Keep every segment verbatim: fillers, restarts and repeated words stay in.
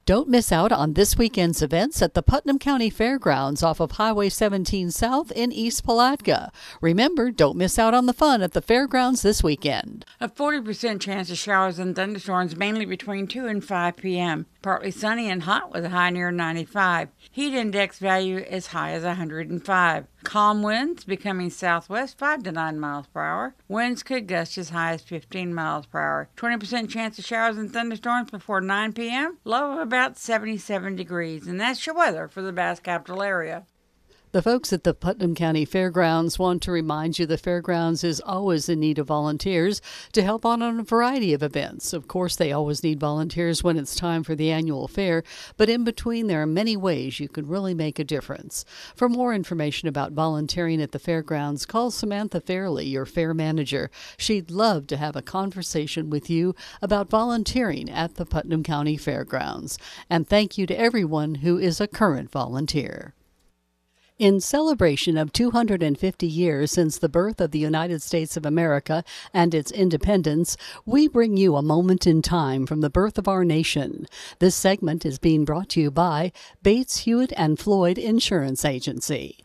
Don't miss out on this weekend's events at the Putnam County Fairgrounds off of Highway seventeen South in East Palatka. Remember, don't miss out on the fun at the fairgrounds this weekend. A forty percent chance of showers and thunderstorms mainly between two and five p.m. Partly sunny and hot with a high near ninety-five. Heat index value as high as one hundred five. Calm winds becoming southwest five to nine miles per hour. Winds could gust as high as fifteen miles per hour. twenty percent chance of showers and thunderstorms before nine p.m. Low of about seventy-seven degrees. And that's your weather for the Bass Capital area. The folks at the Putnam County Fairgrounds want to remind you the fairgrounds is always in need of volunteers to help on a variety of events. Of course, they always need volunteers when it's time for the annual fair, but in between there are many ways you can really make a difference. For more information about volunteering at the fairgrounds, call Samantha Fairley, your fair manager. She'd love to have a conversation with you about volunteering at the Putnam County Fairgrounds. And thank you to everyone who is a current volunteer. In celebration of two hundred fifty years since the birth of the United States of America and its independence, we bring you a moment in time from the birth of our nation. This segment is being brought to you by Bates, Hewitt and Floyd Insurance Agency.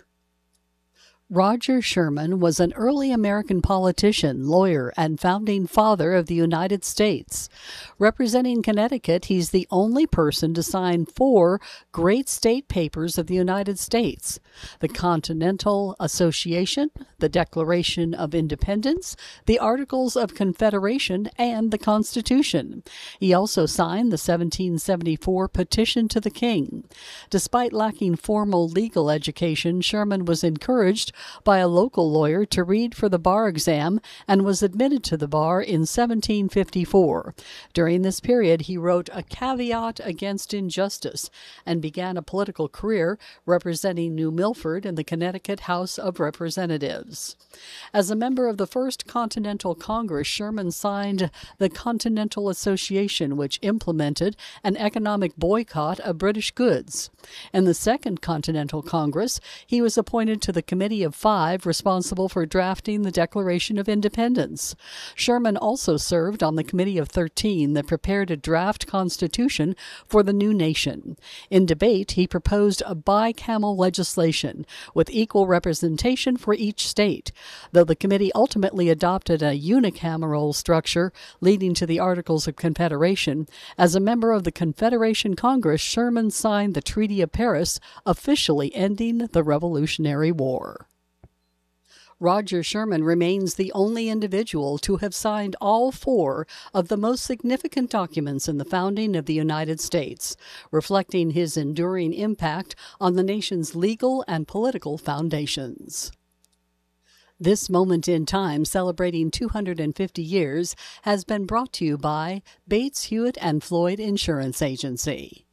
Roger Sherman was an early American politician, lawyer, and founding father of the United States. Representing Connecticut, he's the only person to sign four great state papers of the United States: the Continental Association, the Declaration of Independence, the Articles of Confederation, and the Constitution. He also signed the seventeen seventy-four Petition to the King. Despite lacking formal legal education, Sherman was encouraged by a local lawyer to read for the bar exam and was admitted to the bar in seventeen fifty-four. During this period, he wrote A Caveat Against Injustice and began a political career representing New Milford in the Connecticut House of Representatives. As a member of the First Continental Congress, Sherman signed the Continental Association, which implemented an economic boycott of British goods. In the Second Continental Congress, he was appointed to the Committee of Five responsible for drafting the Declaration of Independence. Sherman also served on the Committee of Thirteen that prepared a draft constitution for the new nation. In debate, he proposed a bicameral legislation with equal representation for each state, though the committee ultimately adopted a unicameral structure leading to the Articles of Confederation. As a member of the Confederation Congress, Sherman signed the Treaty of Paris, officially ending the Revolutionary War. Roger Sherman remains the only individual to have signed all four of the most significant documents in the founding of the United States, reflecting his enduring impact on the nation's legal and political foundations. This moment in time, celebrating two hundred fifty years, has been brought to you by Bates, Hewitt and Floyd Insurance Agency.